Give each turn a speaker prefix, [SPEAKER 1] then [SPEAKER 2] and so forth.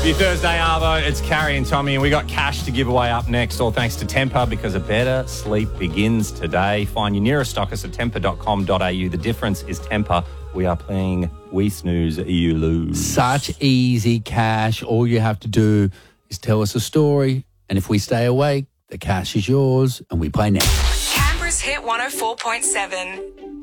[SPEAKER 1] Your Thursday Arvo, it's Carrie and Tommy, and we got cash to give away up next, all thanks to Temper, because a better sleep begins today. Find your nearest stockist at temper.com.au. The difference is Temper. We are playing We Snooze, You Lose.
[SPEAKER 2] Such easy cash. All you have to do is tell us a story, and if we stay awake, the cash is yours, and we play next.
[SPEAKER 3] Canberra's Hit 104.7.